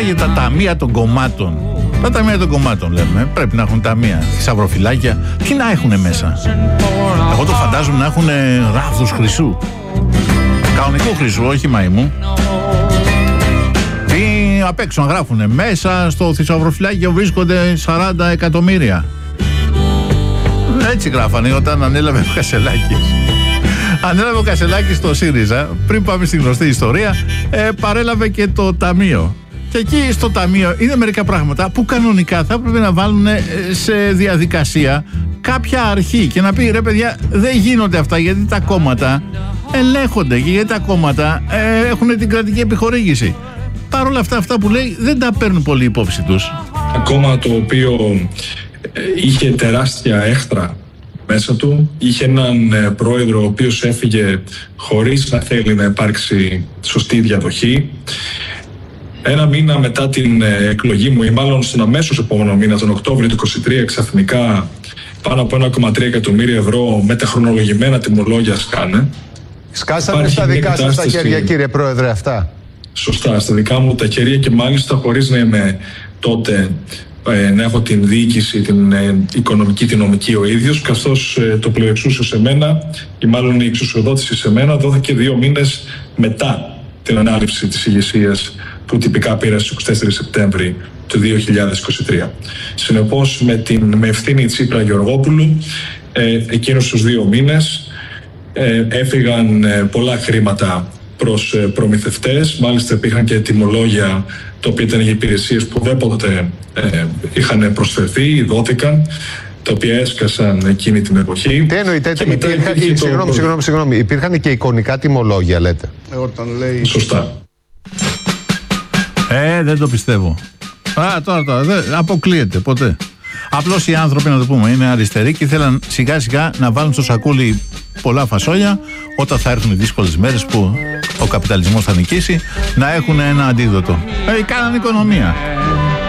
για τα ταμεία των κομμάτων. Τα ταμεία των κομμάτων λέμε. Πρέπει να έχουν ταμεία. Θησαυροφυλάκια. Τι να έχουν μέσα? Εγώ το φαντάζομαι να έχουν ράβδους χρυσού. Κανονικού χρυσού, όχι μαϊμού. Τι απ' έξω να γράφουνε. Μέσα στο θησαυροφυλάκιο βρίσκονται 40 εκατομμύρια. Έτσι γράφανε όταν ανέλαβε ο Κασελάκης. Ανέλαβε ο Κασελάκης στο ΣΥΡΙΖΑ. Πριν πάμε στην γνωστή ιστορία, παρέλαβε και το ταμείο. Και εκεί στο ταμείο είναι μερικά πράγματα που κανονικά θα έπρεπε να βάλουν σε διαδικασία κάποια αρχή και να πει ρε παιδιά, δεν γίνονται αυτά γιατί τα κόμματα ελέγχονται και γιατί τα κόμματα έχουν την κρατική επιχορήγηση. Παρ' όλα αυτά που λέει δεν τα παίρνουν πολύ υπόψη τους. Κόμμα το οποίο είχε τεράστια έχτρα μέσα του, είχε έναν πρόεδρο ο οποίος έφυγε χωρίς να θέλει να υπάρξει σωστή διαδοχή. Ένα μήνα μετά την εκλογή μου, ή μάλλον στον αμέσως επόμενο μήνα, τον Οκτώβριο του 2023, ξαφνικά πάνω από 1,3 εκατομμύρια ευρώ μεταχρονολογημένα τιμολόγια σκάνε. Σκάσανε στα δικά σας τα χέρια, κύριε Πρόεδρε, αυτά? Σωστά, στα δικά μου τα χέρια και μάλιστα χωρίς να είμαι τότε να έχω την διοίκηση, την οικονομική, την νομική ο ίδιος, καθώς το πληροεξούσιο σε μένα, ή μάλλον η εξουσιοδότηση σε μένα, δόθηκε 2 μήνες μετά την ανάληψη της ηγεσίας που τυπικά πήρα στις 24 Σεπτέμβρη του 2023. Συνεπώς με ευθύνη Τσίπρα Γεωργόπουλου, εκείνους τους 2 μήνες έφυγαν πολλά χρήματα προς προμηθευτές. Μάλιστα υπήρχαν και τιμολόγια τα οποία ήταν για υπηρεσίες που ουδέποτε είχαν προσφερθεί, δόθηκαν, τα οποία έσκασαν εκείνη την εποχή. Τι εννοείτε? Συγγνώμη, υπήρχαν και εικονικά τιμολόγια, λέτε? Σωστά. Δεν το πιστεύω. Τώρα δεν αποκλείεται ποτέ. Απλώς οι άνθρωποι, να το πούμε, είναι αριστεροί και ήθελαν σιγά σιγά να βάλουν στο σακούλι πολλά φασόλια όταν θα έρθουν οι δύσκολες μέρες που ο καπιταλισμός θα νικήσει, να έχουν ένα αντίδοτο. Κάναν οικονομία.